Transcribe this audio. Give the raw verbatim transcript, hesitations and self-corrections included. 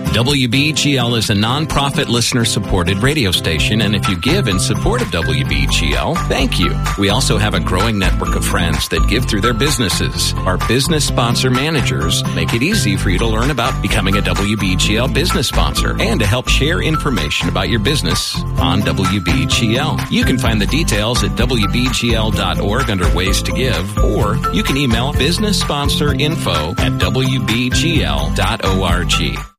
W B G L is a non-profit listener-supported radio station, and if you give in support of W B G L, thank you. We also have a growing network of friends that give through their businesses. Our business sponsor managers make it easy for you to learn about becoming a W B G L business sponsor and to help share information about your business on W B G L. You can find the details at W B G L dot org under Ways to Give, or you can email business sponsor info at W B G L dot org.